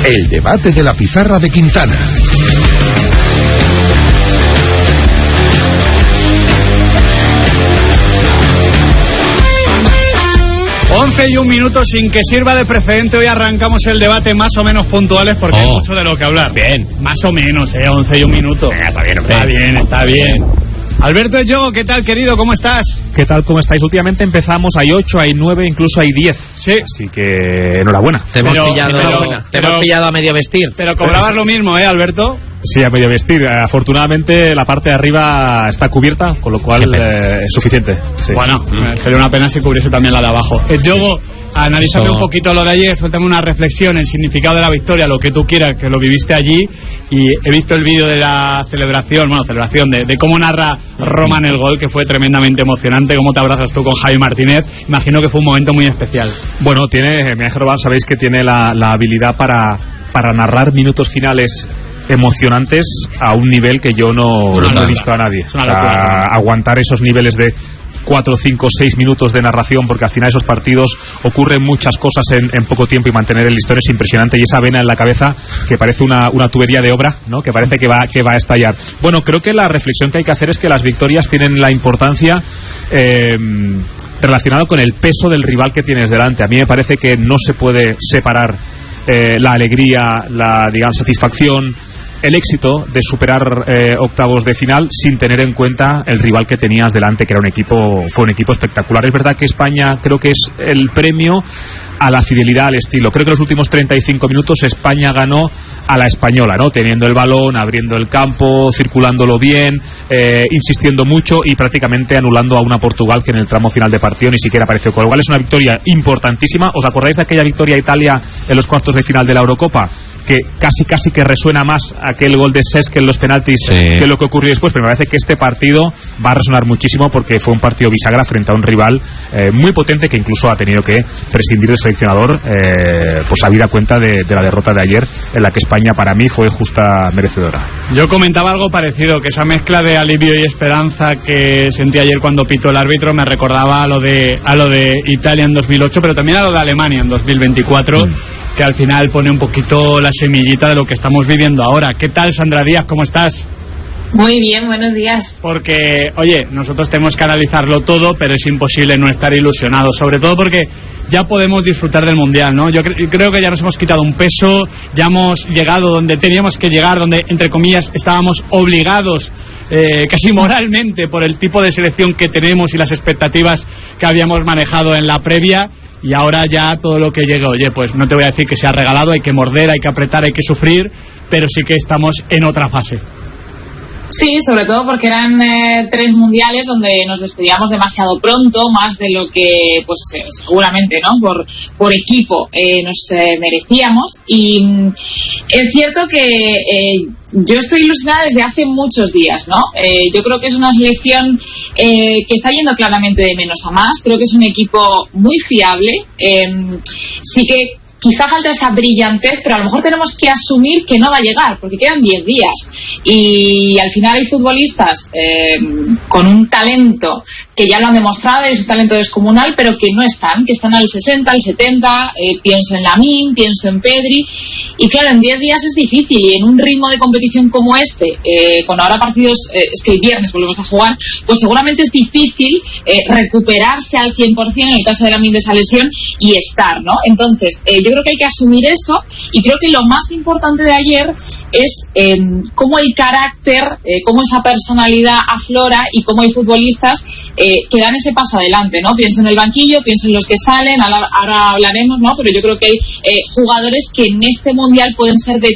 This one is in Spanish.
El debate de la pizarra de Quintana. Y un minuto sin que sirva de precedente. Hoy arrancamos el debate más o menos puntuales porque hay mucho de lo que hablar. Bien. Más o menos, 11 y un minuto. Está bien, hombre. Está bien. Alberto Yogo, ¿qué tal, querido? ¿Cómo estás? ¿Qué tal? ¿Cómo estáis? Últimamente empezamos, hay 8, hay 9, incluso hay 10. Sí. Así que enhorabuena. Te hemos pillado a medio vestir. Pero cobrabas lo mismo, Alberto. Sí, a medio vestir. Afortunadamente la parte de arriba está cubierta, con lo cual es suficiente. Sí. Bueno, sería una pena si cubriese también la de abajo. Yogo, analízame un poquito lo de ayer, suéltame una reflexión, el significado de la victoria, lo que tú quieras, que lo viviste allí. Y he visto el vídeo de la celebración, de cómo narra Roman el gol, que fue tremendamente emocionante. Cómo te abrazas tú con Javi Martínez. Imagino que fue un momento muy especial. Bueno, Miguel Roman, sabéis que tiene la habilidad para narrar minutos finales emocionantes a un nivel que yo no he visto a nadie. Aguantar esos niveles de 4, 5, 6 minutos de narración, porque al final esos partidos ocurren muchas cosas en poco tiempo, y mantener el listón es impresionante, y esa vena en la cabeza que parece una tubería de obra, ¿no? Que parece que va a estallar. Bueno, creo que la reflexión que hay que hacer es que las victorias tienen la importancia relacionada con el peso del rival que tienes delante. A mí me parece que no se puede separar la alegría, la satisfacción, el éxito de superar octavos de final sin tener en cuenta el rival que tenías delante, que fue un equipo espectacular. Es verdad que España creo que es el premio a la fidelidad al estilo. Creo que los últimos 35 minutos España ganó a la española, ¿no? Teniendo el balón, abriendo el campo, circulándolo bien, insistiendo mucho y prácticamente anulando a una Portugal que en el tramo final de partido ni siquiera apareció. Con lo cual es una victoria importantísima. ¿Os acordáis de aquella victoria a Italia en los cuartos de final de la Eurocopa? Que casi que resuena más aquel gol de Cesc en los penaltis que lo que ocurrió después, pero me parece que este partido va a resonar muchísimo porque fue un partido bisagra frente a un rival muy potente, que incluso ha tenido que prescindir del seleccionador habida cuenta de la derrota de ayer, en la que España para mí fue justa merecedora. Yo comentaba algo parecido, que esa mezcla de alivio y esperanza que sentí ayer cuando pitó el árbitro me recordaba a lo de Italia en 2008, pero también a lo de Alemania en 2024, que al final pone un poquito la semillita de lo que estamos viviendo ahora. ¿Qué tal, Sandra Díaz? ¿Cómo estás? Muy bien, buenos días. Porque, nosotros tenemos que analizarlo todo, pero es imposible no estar ilusionados, sobre todo porque ya podemos disfrutar del Mundial, ¿no? Yo creo que ya nos hemos quitado un peso, ya hemos llegado donde teníamos que llegar, donde, entre comillas, estábamos obligados, casi moralmente, por el tipo de selección que tenemos y las expectativas que habíamos manejado en la previa. Y ahora ya todo lo que llegue, pues no te voy a decir que sea regalado, hay que morder, hay que apretar, hay que sufrir, pero sí que estamos en otra fase. Sí, sobre todo porque eran 3 mundiales donde nos despedíamos demasiado pronto, más de lo que, seguramente, ¿no? Por equipo nos merecíamos. Y es cierto que yo estoy ilusionada desde hace muchos días, ¿no? Yo creo que es una selección que está yendo claramente de menos a más. Creo que es un equipo muy fiable. Sí que quizá falta esa brillantez, pero a lo mejor tenemos que asumir que no va a llegar, porque quedan 10 días. Y al final hay futbolistas con un talento que ya lo han demostrado, es un talento descomunal, pero que no están, que están al 60, al 70, pienso en Lamine, pienso en Pedri, y claro, en 10 días es difícil, y en un ritmo de competición como este, con ahora partidos, es que el viernes volvemos a jugar, pues seguramente es difícil recuperarse al 100% en el caso de Lamine de esa lesión y estar, ¿no? Entonces, yo creo que hay que asumir eso, y creo que lo más importante de ayer es cómo el carácter, cómo esa personalidad aflora y cómo hay futbolistas que dan ese paso adelante, ¿no? Pienso en el banquillo, pienso en los que salen, ahora hablaremos, ¿no? Pero yo creo que hay jugadores que en este mundial pueden ser de